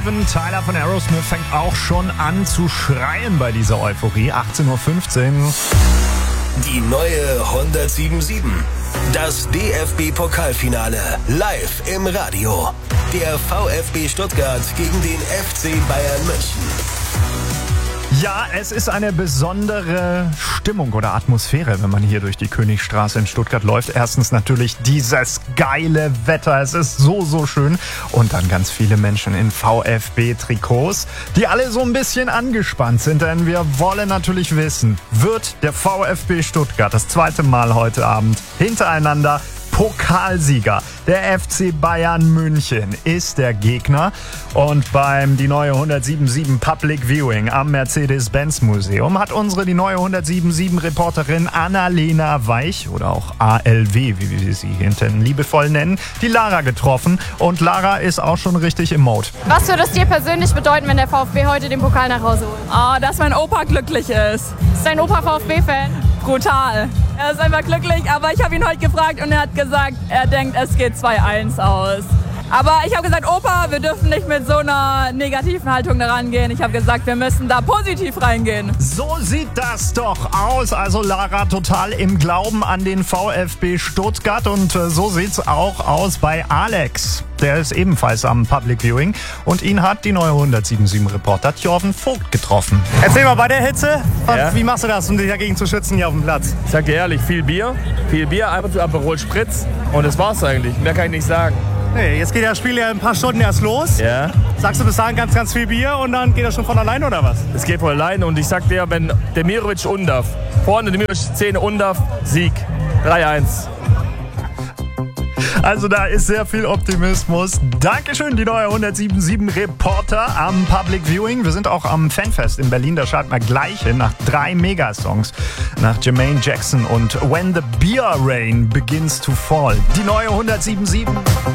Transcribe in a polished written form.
7. Tyler von Aerosmith fängt auch schon an zu schreien bei dieser Euphorie. 18.15 Uhr. Die neue 107.7. Das DFB-Pokalfinale live im Radio. Der VfB Stuttgart gegen den FC Bayern München. Ja, es ist eine besondere Stimmung oder Atmosphäre, wenn man hier durch die Königstraße in Stuttgart läuft. Erstens natürlich dieses geile Wetter. Es ist so schön. Und dann ganz viele Menschen in VfB-Trikots, die alle so ein bisschen angespannt sind. Denn wir wollen natürlich wissen, wird der VfB Stuttgart das zweite Mal heute Abend hintereinander Pokalsieger? Der FC Bayern München ist der Gegner. Und beim die neue 107.7 Public Viewing am Mercedes-Benz-Museum hat die neue 107.7 Reporterin Annalena Weich oder auch ALW, wie wir sie hinten liebevoll nennen, die Lara getroffen. Und Lara ist auch schon richtig im Mode. Was würde es dir persönlich bedeuten, wenn der VfB heute den Pokal nach Hause holt? Dass mein Opa glücklich ist. Ist dein Opa VfB-Fan? Brutal. Er ist einfach glücklich, aber ich habe ihn heute gefragt und er hat gesagt, er denkt, es geht 2-1 aus. Aber ich habe gesagt, Opa, wir dürfen nicht mit so einer negativen Haltung da rangehen. Ich habe gesagt, wir müssen da positiv reingehen. So sieht das doch aus. Also Lara total im Glauben an den VfB Stuttgart. Und so sieht's auch aus bei Alex. Der ist ebenfalls am Public Viewing. Und ihn hat die neue 107.7 Reporter Thjörven Vogt getroffen. Erzähl mal, bei der Hitze, Ja. Wie machst du das, um dich dagegen zu schützen hier auf dem Platz? Ich sag dir ehrlich, viel Bier, ab und zu Aperol Spritz und das war's eigentlich. Mehr kann ich nicht sagen. Nee, jetzt geht das Spiel ja in ein paar Stunden erst los. Ja, Sagst du bis dahin ganz viel Bier und dann geht das schon von allein oder was? es geht wohl allein und ich sag dir, wenn Demirovic undarf, vorne Demirovic Szene undarf, Sieg, 3-1. Also da ist sehr viel Optimismus. Dankeschön, die neue 107.7 Reporter am Public Viewing. Wir sind auch am Fanfest in Berlin. Da schalten wir gleich hin nach 3 Megasongs. Nach Jermaine Jackson und When the Beer Rain Begins to Fall. Die neue 107.7.